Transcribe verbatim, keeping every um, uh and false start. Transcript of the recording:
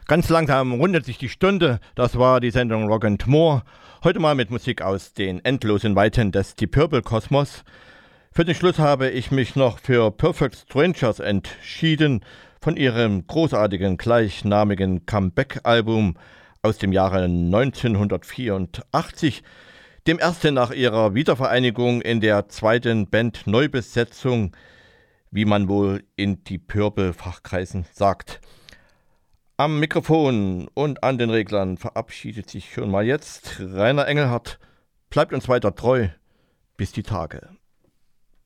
Ganz langsam rundet sich die Stunde. Das war die Sendung Rock and More. Heute mal mit Musik aus den endlosen Weiten des Deep Purple Kosmos. Für den Schluss habe ich mich noch für Perfect Strangers entschieden, von ihrem großartigen gleichnamigen Comeback-Album aus dem Jahre neunzehnhundertvierundachtzig, dem ersten nach ihrer Wiedervereinigung in der zweiten Band-Neubesetzung, wie man wohl in Deep Purple-Fachkreisen sagt. Am Mikrofon und an den Reglern verabschiedet sich schon mal jetzt Rainer Engelhardt. Bleibt uns weiter treu. Bis die Tage.